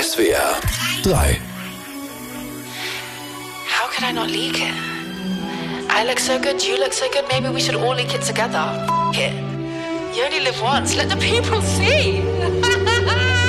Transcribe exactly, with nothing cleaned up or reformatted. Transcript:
S W R drei. How could I not leak it? I look so good, you look so good, maybe we should all leak it together. F it. You only live once, let the people see.